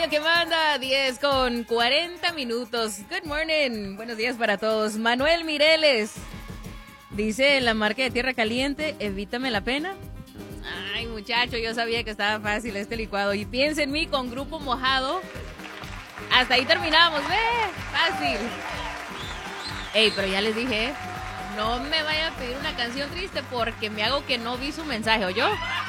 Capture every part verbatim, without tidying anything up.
¿Qué manda? diez con cuarenta minutos. Good morning. Buenos días para todos. Manuel Mireles dice: la marca de Tierra Caliente, evítame la pena. Ay, muchacho, yo sabía que estaba fácil este licuado. Y piensa en mí con Grupo Mojado. Hasta ahí terminamos, ve. Fácil. Ey, pero ya les dije, ¿eh? No me vaya a pedir una canción triste porque me hago que no vi su mensaje, ¿oyó?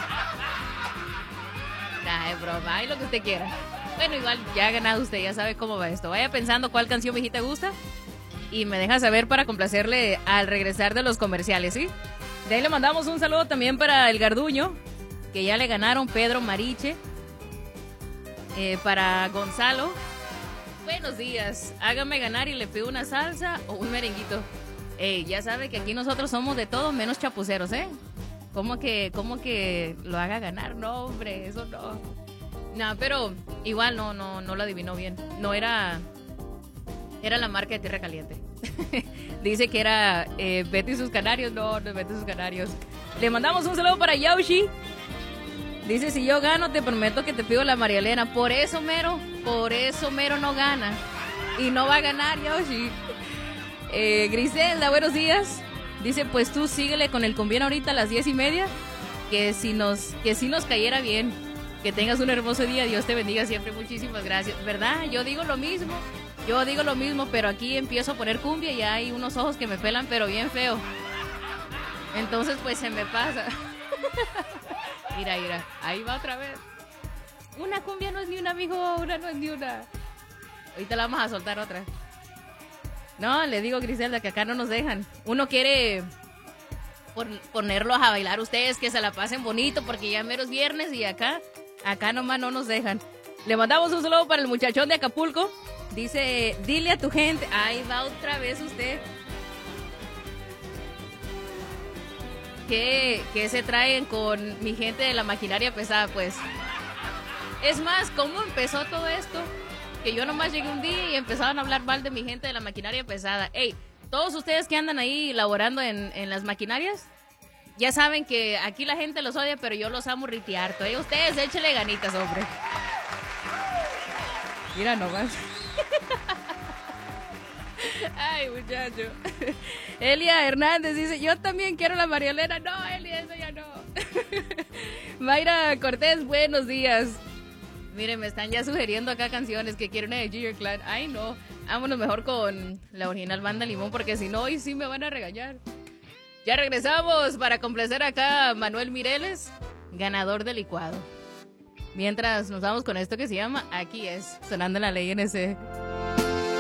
Nah, es broma, hay lo que usted quiera. Bueno, igual ya ha ganado usted, ya sabe cómo va esto. Vaya pensando cuál canción viejita gusta y me deja saber para complacerle al regresar de los comerciales, ¿sí? De ahí le mandamos un saludo también para el Garduño, que ya le ganaron Pedro Mariche. Eh, para Gonzalo, buenos días, hágame ganar y le pido una salsa o un merenguito. Ey, ya sabe que aquí nosotros somos de todo menos chapuceros, ¿eh? ¿Cómo que, cómo que lo haga ganar? No, hombre, eso no. No, pero igual no, no, no lo adivinó bien. No era, era la marca de Tierra Caliente. Dice que era eh, Betty y sus canarios. No, no es Betty y sus canarios. Le mandamos un saludo para Yoshi. Dice: si yo gano, te prometo que te pido la María Elena. Por eso mero, por eso mero no gana. Y no va a ganar, Yoshi. Eh, Griselda, buenos días. Dice: pues tú síguele con el conviene ahorita a las diez y media. Que si nos, que si nos cayera bien. Que tengas un hermoso día. Dios te bendiga siempre. Muchísimas gracias. ¿Verdad? Yo digo lo mismo. Yo digo lo mismo, pero aquí empiezo a poner cumbia y hay unos ojos que me pelan, pero bien feo. Entonces, pues se me pasa. Mira, mira. Ahí va otra vez. Una cumbia no es ni una, amigo. Una no es ni una. Ahorita la vamos a soltar otra. No, le digo, Griselda, que acá no nos dejan. Uno quiere pon- ponerlos a bailar ustedes, que se la pasen bonito, porque ya mero es viernes y acá, acá nomás no nos dejan. Le mandamos un saludo para el muchachón de Acapulco. Dice: dile a tu gente. Ahí va otra vez usted. ¿Qué, qué se traen con mi gente de la maquinaria pesada? Pues, es más, ¿cómo empezó todo esto? Que yo nomás llegué un día y empezaron a hablar mal de mi gente de la maquinaria pesada. Ey, todos ustedes que andan ahí laborando en, en las maquinarias, ya saben que aquí la gente los odia, pero yo los amo ritiarto. ¿Eh? Ustedes échele ganitas, hombre. Mira nomás. Ay, muchacho. Elia Hernández dice: yo también quiero la María Elena. No, Elia, eso ya no. Mayra Cortés, buenos días. Miren, me están ya sugiriendo acá canciones que quieren de Ginger Clan. Ay, no. Vámonos mejor con la original Banda Limón, porque si no, hoy sí me van a regañar. Ya regresamos para complacer acá a Manuel Mireles, ganador del licuado. Mientras nos vamos con esto que se llama Aquí es, sonando en la ley N S.